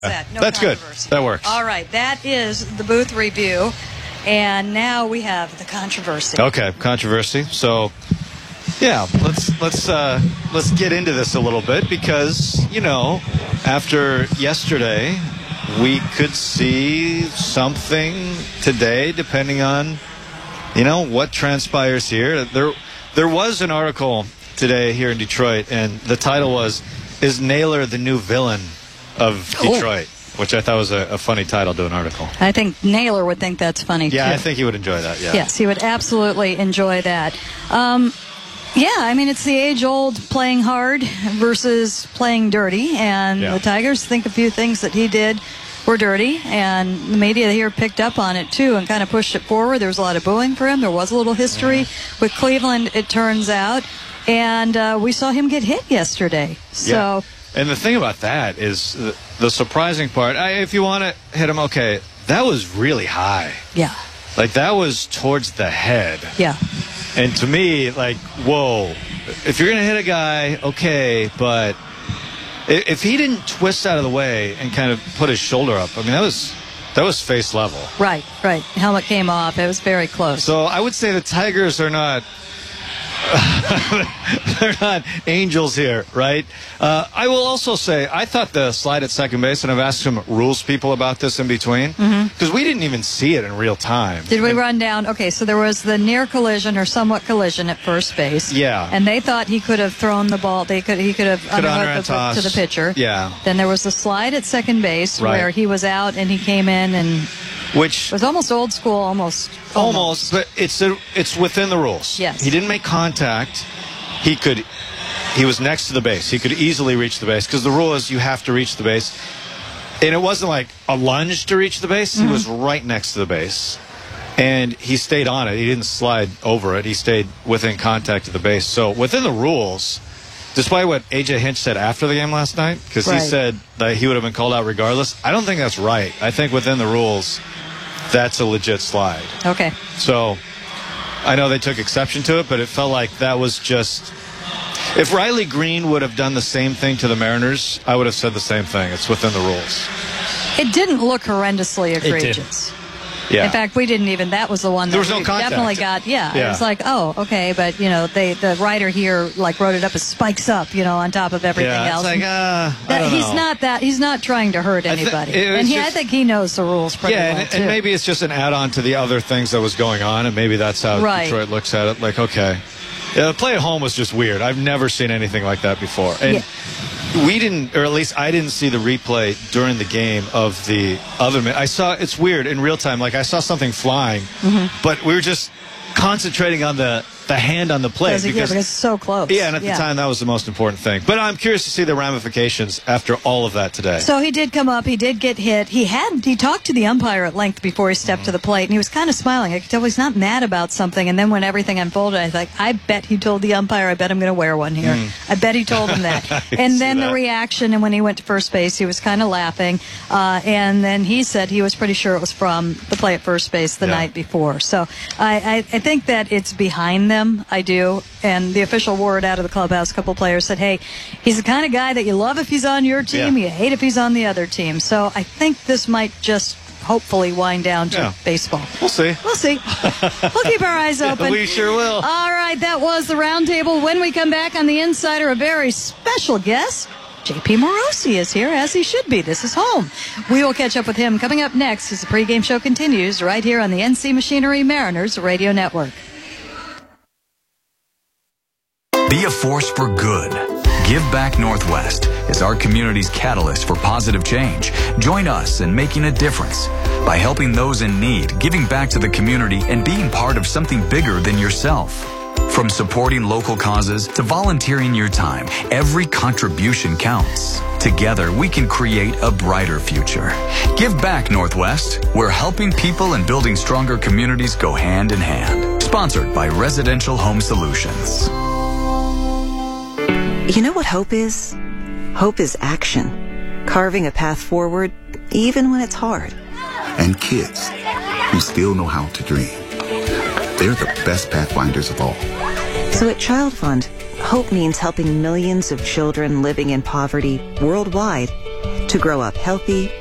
That's good. That works. All right, that is the booth review, and now we have the controversy. Okay, controversy. So, yeah, let's get into this a little bit because after yesterday, we could see something today, depending on what transpires here. There was an article today here in Detroit, and the title was, "Is Naylor the New Villain of Detroit?" Which I thought was a funny title to an article. I think Naylor would think that's funny, too. Yeah, I think he would enjoy that, yeah. Yes, he would absolutely enjoy that. It's the age-old playing hard versus playing dirty, and the Tigers think a few things that he did were dirty, and the media here picked up on it, too, and kind of pushed it forward. There was a lot of booing for him. There was a little history with Cleveland, it turns out, and we saw him get hit yesterday. So. Yeah. And the thing about that is the surprising part, if you want to hit him, okay, that was really high. Yeah. Like, that was towards the head. Yeah. And to me, like, whoa, if you're going to hit a guy, okay, but if he didn't twist out of the way and kind of put his shoulder up, I mean, that was face level. Right. Helmet came off. It was very close. So I would say the Tigers are not... they're not angels here, right? I will also say, I thought the slide at second base, and I've asked some rules people about this in between, because we didn't even see it in real time. Did we run down? Okay, so there was the near collision or somewhat collision at first base. Yeah. And they thought he could have thrown the ball. He could have underhooked to the pitcher. Yeah. Then there was the slide at second base where he was out and he came in and... Which was almost old school, almost, but it's within the rules. Yes. He didn't make contact. He was next to the base. He could easily reach the base because the rule is you have to reach the base. And it wasn't like a lunge to reach the base. He was right next to the base. And he stayed on it. He didn't slide over it. He stayed within contact of the base. So within the rules, despite what A.J. Hinch said after the game last night, because he said that he would have been called out regardless, I don't think that's right. I think within the rules, that's a legit slide. Okay. So I know they took exception to it, but it felt like that was just... If Riley Green would have done the same thing to the Mariners, I would have said the same thing. It's within the rules. It didn't look horrendously egregious. Yeah. In fact, we didn't even. That was the one that there was no contact. Definitely got. Yeah. It was like, oh, okay, but the writer here wrote it up as spikes up, on top of everything else. It's like, I don't know. He's not trying to hurt anybody, I think he knows the rules pretty well too. And maybe it's just an add-on to the other things that was going on, and maybe that's how Detroit looks at it. Like, okay, the play at home was just weird. I've never seen anything like that before, and. We didn't, or at least I didn't see the replay during the game of the other man. I saw, it's weird, in real time, like I saw something flying, but we were just concentrating on the hand on the play. Because it's so close. Yeah, and at the time, that was the most important thing. But I'm curious to see the ramifications after all of that today. So he did come up. He did get hit. He talked to the umpire at length before he stepped to the plate, and he was kind of smiling. I could tell he's not mad about something. And then when everything unfolded, I was like, I bet he told the umpire, I bet I'm going to wear one here. I bet he told him that. And then the reaction, and when he went to first base, he was kind of laughing. And then he said he was pretty sure it was from the play at first base the night before. So I think that it's behind them. I do. And the official word out of the clubhouse, a couple players said, hey, he's the kind of guy that you love if he's on your team, you hate if he's on the other team. So I think this might just hopefully wind down to baseball. We'll see. We'll keep our eyes open. We sure will. All right, that was the roundtable. When we come back on The Insider, a very special guest. J.P. Morosi is here, as he should be. This is home. We will catch up with him coming up next as the pregame show continues right here on the NC Machinery Mariners Radio Network. Be a force for good. Give Back Northwest is our community's catalyst for positive change. Join us in making a difference by helping those in need, giving back to the community, and being part of something bigger than yourself. From supporting local causes to volunteering your time, every contribution counts. Together, we can create a brighter future. Give Back Northwest, where helping people and building stronger communities go hand in hand. Sponsored by Residential Home Solutions. You know what hope is? Hope is action. Carving a path forward, even when it's hard. And kids who still know how to dream. They're the best pathfinders of all. So at Child Fund, hope means helping millions of children living in poverty worldwide to grow up healthy,